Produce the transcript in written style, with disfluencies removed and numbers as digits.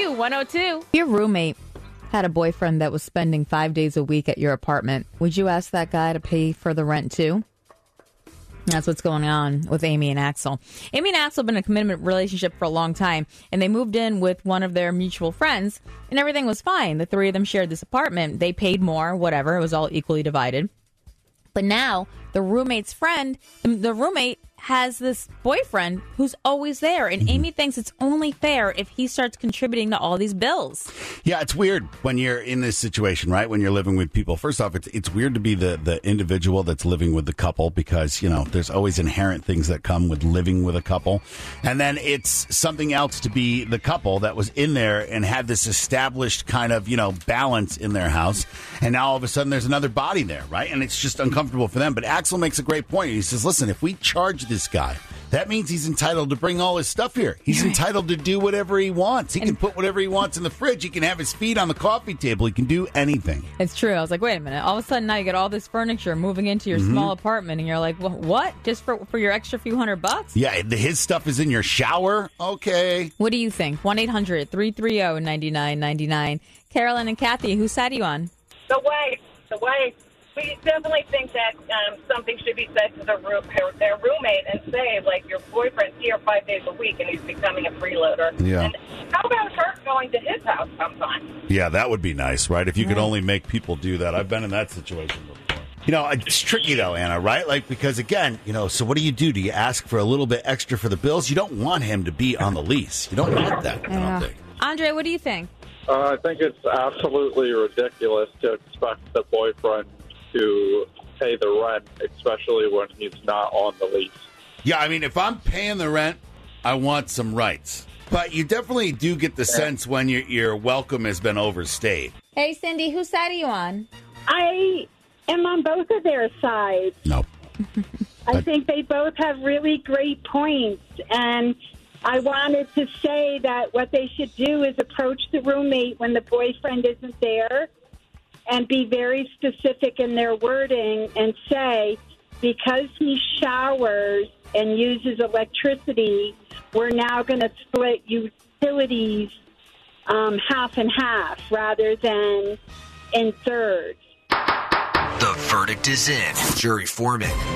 632-102102. Your roommate had a boyfriend that was spending 5 days a week at your apartment. Would you ask that guy to pay for the rent too? That's what's going on with Amy and Axel. Amy and Axel have been in a commitment relationship for a long time, and they moved in with one of their mutual friends, and everything was fine. The three of them shared this apartment. They paid more, whatever. It was all equally divided. But now the roommate's friend, the roommate has this boyfriend who's always there. And Amy thinks it's only fair if he starts contributing to all these bills. Yeah, it's weird when you're in this situation, right? When you're living with people. First off, it's weird to be the individual that's living with the couple because, there's always inherent things that come with living with a couple. And then it's something else to be the couple that was in there and had this established kind of, balance in their house. And now all of a sudden there's another body there, right? And it's just uncomfortable for them. But Axel makes a great point. He says, listen, if we charge this guy, that means he's entitled to bring all his stuff here. He's entitled to do whatever he wants. He can put whatever he wants in the fridge. He can have his feet on the coffee table. He can do anything. It's true. I was like, wait a minute. All of a sudden now you get all this furniture moving into your small apartment and you're like, well, what? Just for your extra few $100? Yeah, his stuff is in your shower? Okay. What do you think? 1-800-330-9999. Carolyn and Kathy, whose side are you on? The wife. We definitely think that something should be said to their roommate and say, like, your boyfriend's here 5 days a week and he's becoming a freeloader. Yeah. And how about her going to his house sometime? Yeah, that would be nice, right? If you could only make people do that. I've been in that situation before. It's tricky, though, Anna, right? Like, because, again, so what do? Do you ask for a little bit extra for the bills? You don't want him to be on the lease. You don't want that, I don't think. Andre, what do you think? I think it's absolutely ridiculous to expect the boyfriend to pay the rent, especially when he's not on the lease. Yeah, I mean, if I'm paying the rent, I want some rights. But you definitely do get the sense when your welcome has been overstayed. Hey, Cindy, whose side are you on? I am on both of their sides. No. I think they both have really great points, and I wanted to say that what they should do is approach the roommate when the boyfriend isn't there and be very specific in their wording and say, because he showers and uses electricity, we're now going to split utilities half and half rather than in thirds. The verdict is in. Jury Foreman.